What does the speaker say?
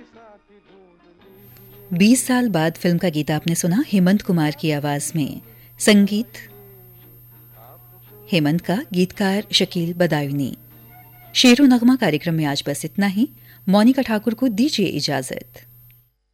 20 साल बाद फिल्म का गीत आपने सुना हेमंत कुमार की आवाज में। संगीत हेमंत का, गीतकार शकील बदायूनी। शेरो नगमा कार्यक्रम में आज बस इतना ही। मोनिका ठाकुर को दीजिए इजाजत।